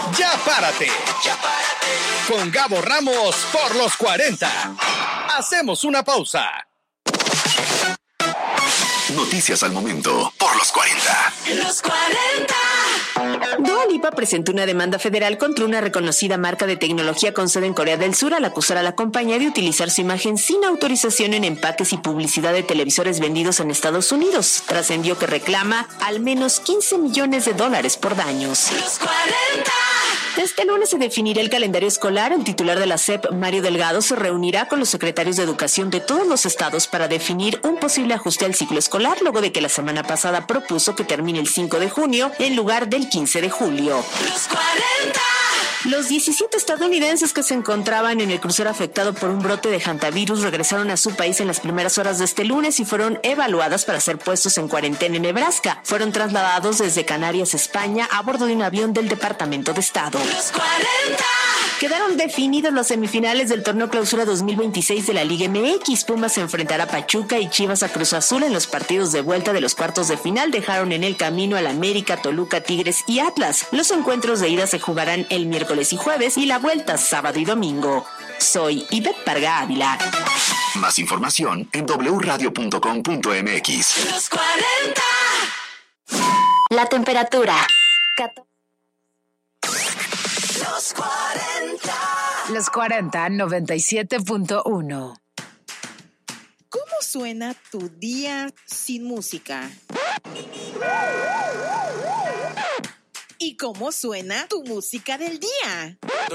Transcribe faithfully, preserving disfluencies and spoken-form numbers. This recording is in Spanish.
Ya párate. Ya párate. Con Gabo Ramos por los cuarenta. Hacemos una pausa. Noticias al momento por los cuarenta. Los cuarenta. Dua Lipa presentó una demanda federal contra una reconocida marca de tecnología con sede en Corea del Sur al acusar a la compañía de utilizar su imagen sin autorización en empaques y publicidad de televisores vendidos en Estados Unidos. Trascendió que reclama al menos quince millones de dólares por daños. Los cuarenta. Este lunes se definirá el calendario escolar. El titular de la S E P, Mario Delgado, se reunirá con los secretarios de educación de todos los estados para definir un posible ajuste al ciclo escolar, luego de que la semana pasada propuso que termine el cinco de junio en lugar del quince de julio. Los cuarenta. Los diecisiete estadounidenses que se encontraban en el crucero afectado por un brote de hantavirus regresaron a su país en las primeras horas de este lunes y fueron evaluadas para ser puestos en cuarentena en Nebraska. Fueron trasladados desde Canarias, España, a bordo de un avión del Departamento de Estado. Los cuarenta. Quedaron definidas las semifinales del torneo Clausura dos mil veintiséis de la Liga M X. Pumas se enfrentará a Pachuca y Chivas a Cruz Azul en los partidos de vuelta de los cuartos de final. Dejaron en el camino al América, Toluca, Tigres y Atlas. Los encuentros de ida se jugarán el miércoles y jueves y la vuelta sábado y domingo. Soy Ivette Parga Ávila. Más información en doble u radio punto com punto m x. Los cuarenta. La temperatura. Los cuarenta. Los cuarenta, noventa y siete punto uno. ¿Cómo suena tu día sin música? ¿Y cómo suena tu música del día?